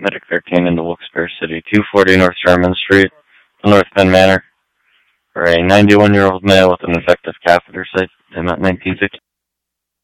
Medic 13 into Wilkes-Barre City, 240 North Sherman Street, North Penn Manor, for a 91-year-old male with an infective catheter site in 1960.